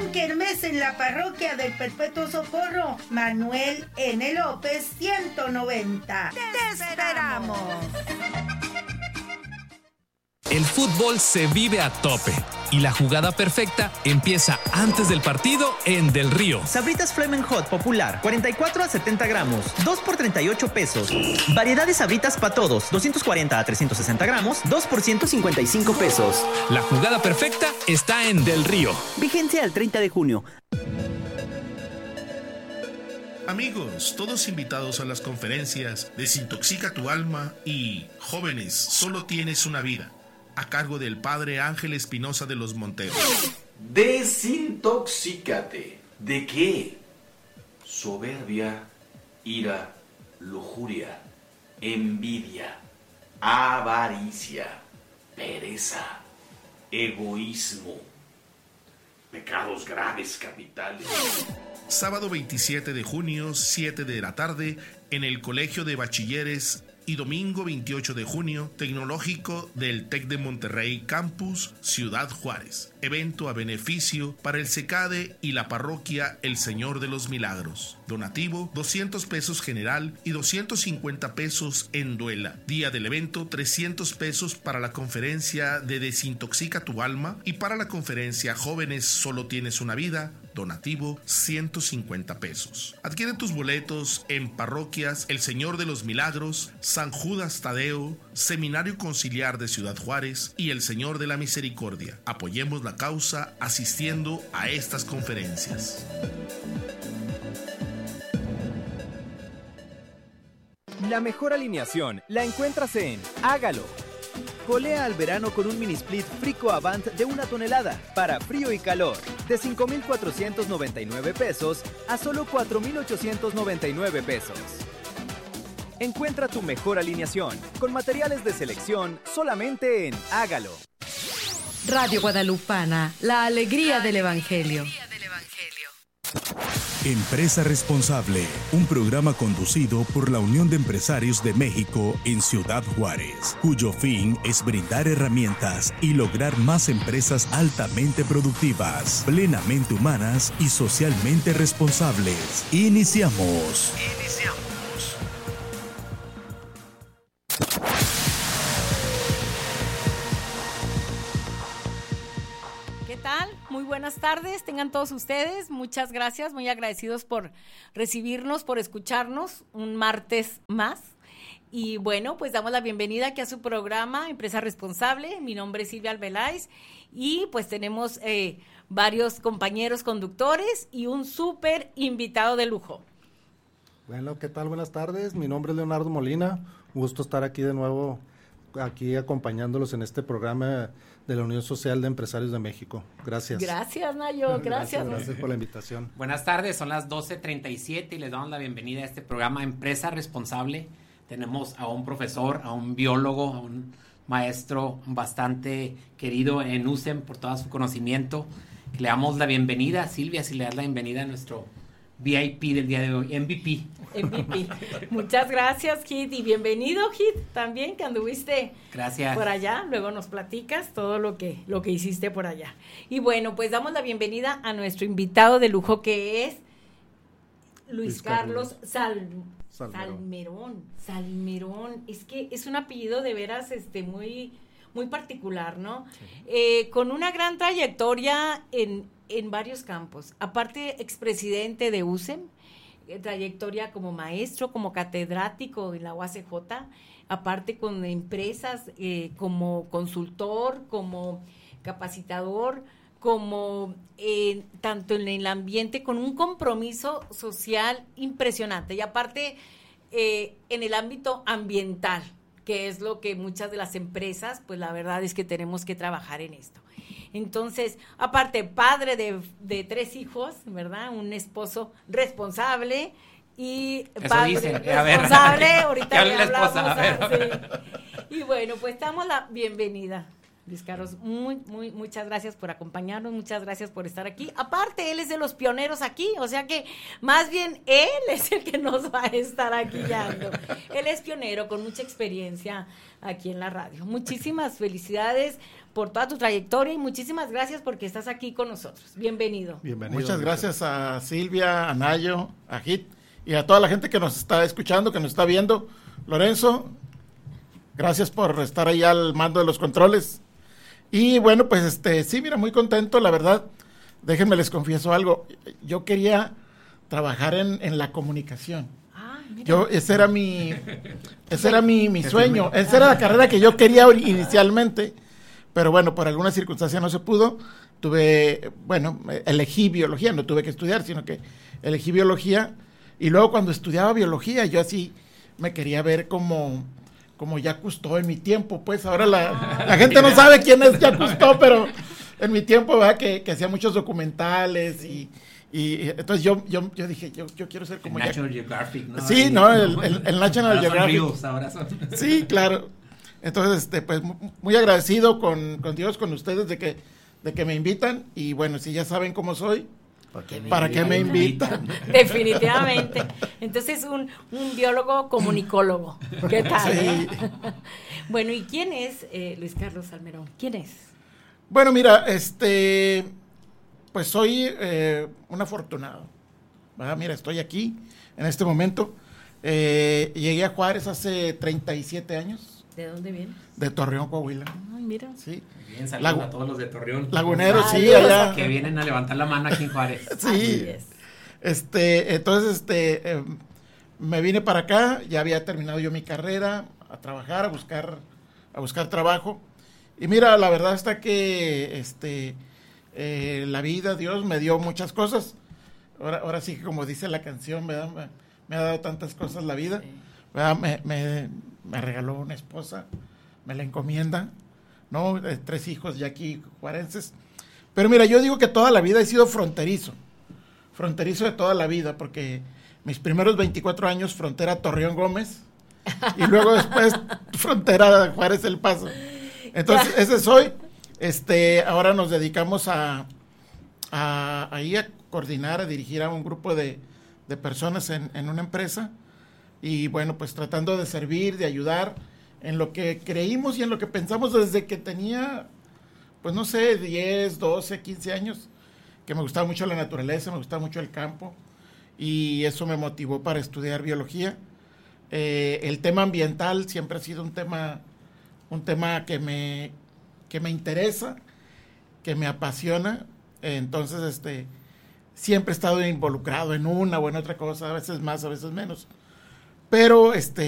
Gran kermés en la parroquia del Perpetuo Socorro, Manuel N. López 190. ¡Te esperamos! El fútbol se vive a tope y la jugada perfecta empieza antes del partido en Del Río. Sabritas Flamin' Hot Popular, 44 a 70 gramos, 2 por 38 pesos. Variedad de Sabritas para todos, 240 a 360 gramos, 2 por 155 pesos. La jugada perfecta está en Del Río. Vigencia al 30 de junio. Amigos, todos invitados a las conferencias Desintoxica tu alma y Jóvenes, solo tienes una vida, a cargo del padre Ángel Espinosa de los Monteros. Desintoxícate. ¿De qué? Soberbia, ira, lujuria, envidia, avaricia, pereza, egoísmo, pecados graves capitales. Sábado 27 de junio, 7 de la tarde, en el Colegio de Bachilleres, y domingo 28 de junio, Tecnológico del TEC de Monterrey Campus, Ciudad Juárez. Evento a beneficio para el CECADE y la parroquia El Señor de los Milagros. Donativo, 200 pesos general y 250 pesos en duela. Día del evento, 300 pesos para la conferencia de Desintoxica tu alma y para la conferencia Jóvenes, solo tienes una vida. Donativo, 150 pesos. Adquiere tus boletos en parroquias El Señor de los Milagros, San Judas Tadeo, Seminario Conciliar de Ciudad Juárez y El Señor de la Misericordia. Apoyemos la causa asistiendo a estas conferencias. La mejor alineación la encuentras en Hágalo. Colea al verano con un mini split Frico Avant de 1 tonelada para frío y calor, de 5,499 pesos a solo 4,899 pesos. Encuentra tu mejor alineación con materiales de selección solamente en Hágalo. Radio Guadalupana, la alegría del Evangelio. Empresa Responsable, un programa conducido por la Unión de Empresarios de México en Ciudad Juárez, cuyo fin es brindar herramientas y lograr más empresas altamente productivas, plenamente humanas y socialmente responsables. Iniciamos. ¿Qué tal? Muy buenas tardes, tengan todos ustedes, muchas gracias, muy agradecidos por recibirnos, por escucharnos un martes más. Y bueno, pues damos la bienvenida aquí a su programa Empresa Responsable. Mi nombre es Silvia Albeláiz y pues tenemos varios compañeros conductores y un súper invitado de lujo. Bueno, ¿qué tal? Buenas tardes, mi nombre es Leonardo Molina, gusto estar aquí de nuevo, aquí acompañándolos en este programa de la Unión Social de Empresarios de México. Gracias. Gracias, Nayo, gracias. Gracias por la invitación. Buenas tardes, son las 12:37 y les damos la bienvenida a este programa Empresa Responsable. Tenemos a un profesor, a un biólogo, a un maestro bastante querido en USEM por todo su conocimiento. Le damos la bienvenida, Silvia, si le das la bienvenida a nuestro VIP del día de hoy, MVP. Muchas gracias, Hit, y bienvenido, Hit, también, que anduviste Gracias. por allá. Luego nos platicas todo lo que hiciste por allá. Y bueno, pues damos la bienvenida a nuestro invitado de lujo, que es Luis Carlos Salmerón. Es que es un apellido de veras muy, muy particular, ¿no? Sí. Con una gran trayectoria en varios campos. Aparte, expresidente de USEM, trayectoria como maestro, como catedrático en la UACJ, aparte con empresas, como consultor, como capacitador, como tanto en el ambiente, con un compromiso social impresionante. Y aparte, en el ámbito ambiental, que es lo que muchas de las empresas, pues la verdad es que tenemos que trabajar en esto. Entonces, aparte, padre de 3 hijos, ¿verdad? Un esposo responsable y eso padre dicen. responsable. Ahorita le hablamos. Sí. Y bueno, pues damos la bienvenida, Luis Carlos. Muchas gracias por acompañarnos, muchas gracias por estar aquí. Aparte, él es de los pioneros aquí, o sea que más bien él es el que nos va a estar aquí guiando. Él es pionero con mucha experiencia aquí en la radio. Muchísimas felicidades por toda tu trayectoria y muchísimas gracias porque estás aquí con nosotros. Bienvenido. Muchas gracias a Silvia, a Nayo, a Hit y a toda la gente que nos está escuchando, que nos está viendo. Lorenzo, gracias por estar ahí al mando de los controles. Y bueno, pues sí, mira, muy contento, la verdad. Déjenme les confieso algo. Yo quería trabajar en la comunicación. Ese era mi sueño. Esa era la carrera que yo quería inicialmente. Pero bueno, por alguna circunstancia no se pudo. Elegí biología, no tuve que estudiar, sino que elegí biología. Y luego cuando estudiaba biología, yo así me quería ver como Jacques Cousteau en mi tiempo. Pues ahora la gente no sabe quién es Jacques Cousteau, pero en mi tiempo, ¿verdad? Que hacía muchos documentales y entonces yo dije, yo quiero ser como National Geographic, ¿no? Sí, ¿no? El National Geographic. Ahora son. Sí, claro. Entonces, pues muy agradecido con Dios, con ustedes de que me invitan y bueno, si ya saben cómo soy, ¿para qué me invitan? Definitivamente. Entonces, un biólogo comunicólogo. ¿Qué tal? Sí. Bueno, ¿y quién es Luis Carlos Salmerón? ¿Quién es? Bueno, mira, pues soy un afortunado. ¿Verdad? Mira, estoy aquí en este momento. Llegué a Juárez hace 37 años. ¿De dónde vienes? De Torreón, Coahuila. Ay, mira. Sí. Bien, saludos a todos los de Torreón. Laguneros, sí, allá. Que vienen a levantar la mano aquí en Juárez. Sí. Entonces, me vine para acá, ya había terminado yo mi carrera, a trabajar, a buscar trabajo. Y mira, la verdad está que la vida, Dios me dio muchas cosas. Ahora sí que como dice la canción, ¿verdad? Me ha dado tantas cosas la vida. Sí. Me regaló una esposa, me la encomienda, ¿no? 3 hijos ya aquí juarenses. Pero mira, yo digo que toda la vida he sido fronterizo de toda la vida, porque mis primeros 24 años frontera Torreón Gómez y luego después frontera Juárez El Paso. Entonces, ese soy. Ahora nos dedicamos a coordinar, a dirigir a un grupo de personas en una empresa. Y bueno, pues tratando de servir, de ayudar en lo que creímos y en lo que pensamos desde que tenía, pues no sé, 10, 12, 15 años, que me gustaba mucho la naturaleza, me gustaba mucho el campo. Y eso me motivó para estudiar biología. El tema ambiental siempre ha sido un tema que me interesa, que me apasiona. Entonces, siempre he estado involucrado en una o en otra cosa, a veces más, a veces menos. Pero